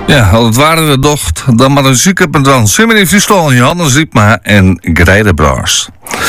Ja, als het waren de docht, dan maar een zieke dan Simmerie Friesland, Johannes Diepma en Grijdenbras.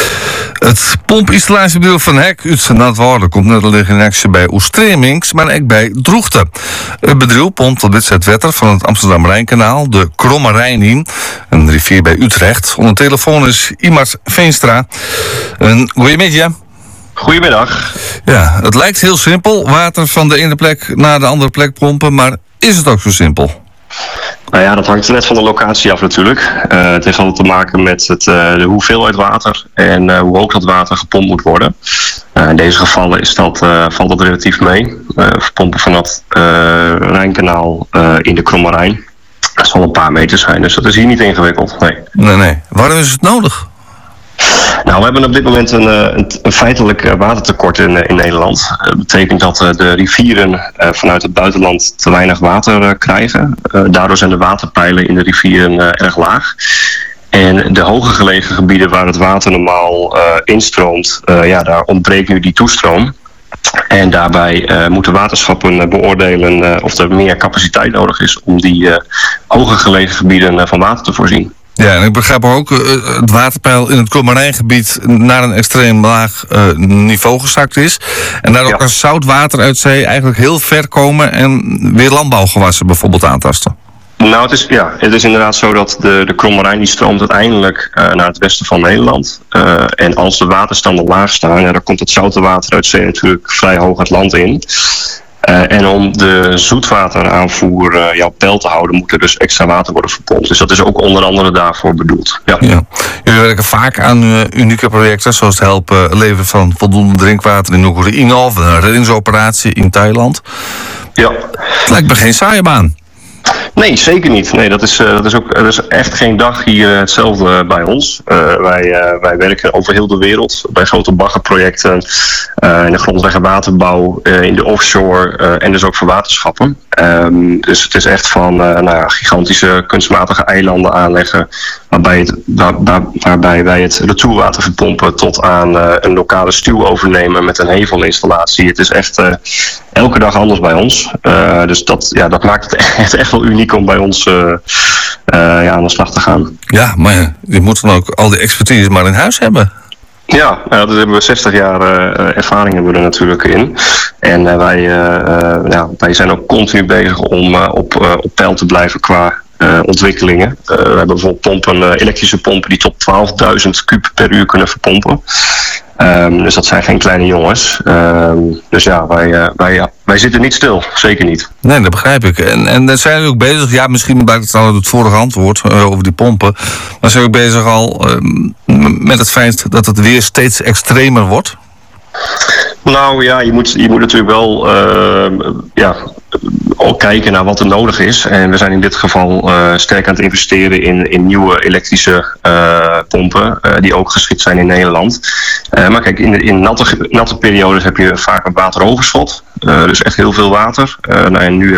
Het pompinstallatiebureau van Hek uit Naaldwoude komt net al in actie bij Oestremings, maar ook bij Droegte. Het bedrijf pompt op dit set wetter van het Amsterdam-Rijnkanaal, de Kromme Rijn in, een rivier bij Utrecht. Onder de telefoon is Imart Veenstra. Goedemiddag. Goedemiddag. Ja, het lijkt heel simpel, water van de ene plek naar de andere plek pompen, maar is het ook zo simpel? Nou ja, dat hangt net van de locatie af natuurlijk. Het heeft altijd te maken met de hoeveelheid water en hoe hoog dat water gepompt moet worden. In deze gevallen valt dat relatief mee. We pompen van het Rijnkanaal in de Kromme Rijn. Dat zal een paar meter zijn, dus dat is hier niet ingewikkeld. Nee. Waarom is het nodig? Nou, we hebben op dit moment een feitelijk watertekort in Nederland. Dat betekent dat de rivieren vanuit het buitenland te weinig water krijgen. Daardoor zijn de waterpeilen in de rivieren erg laag. En de hoger gelegen gebieden waar het water normaal instroomt, daar ontbreekt nu die toestroom. En daarbij moeten waterschappen beoordelen of er meer capaciteit nodig is om die hoger gelegen gebieden van water te voorzien. Ja, en ik begrijp ook het waterpeil in het Kromme Rijngebied naar een extreem laag niveau gezakt is. En daardoor kan zoutwater uit zee eigenlijk heel ver komen en weer landbouwgewassen bijvoorbeeld aantasten. Nou, het is inderdaad zo dat de Kromme Rijn die stroomt uiteindelijk naar het westen van Nederland. En als de waterstanden laag staan, dan komt het zoute water uit zee natuurlijk vrij hoog het land in. En om de zoetwateraanvoer op peil te houden, moet er dus extra water worden verpompt. Dus dat is ook onder andere daarvoor bedoeld. Ja. Jullie werken vaak aan unieke projecten, zoals het helpen leveren van voldoende drinkwater in Oekraïne of een reddingsoperatie in Thailand. Ja. Het lijkt me geen saaie baan. Nee, zeker niet. Nee, dat is echt geen dag hier hetzelfde bij ons. Wij werken over heel de wereld bij grote baggerprojecten, in de grondweg- en waterbouw, in de offshore en dus ook voor waterschappen. Dus het is echt van gigantische kunstmatige eilanden aanleggen, waarbij wij het retourwater verpompen tot aan een lokale stuw overnemen met een hevelinstallatie. Het is echt elke dag anders bij ons. Dus dat maakt het echt wel uniek om bij ons aan de slag te gaan. Ja, maar je moet dan ook al die expertise maar in huis hebben. Ja, dat hebben we 60 jaar ervaring hebben we er natuurlijk in. En wij zijn ook continu bezig om op peil te blijven qua ontwikkelingen. We hebben bijvoorbeeld elektrische pompen die tot 12.000 kub per uur kunnen verpompen. Dus dat zijn geen kleine jongens. Dus ja, wij zitten niet stil. Zeker niet. Nee, dat begrijp ik. En dan zijn jullie ook bezig, ja, misschien blijkt het al uit het vorige antwoord over die pompen, maar zijn jullie ook bezig al met het feit dat het weer steeds extremer wordt? Nou ja, je moet natuurlijk wel ook kijken naar wat er nodig is. En we zijn in dit geval sterk aan het investeren in nieuwe elektrische pompen die ook geschikt zijn in Nederland. Maar kijk, in natte periodes heb je vaak een wateroverschot. Dus echt heel veel water. En nu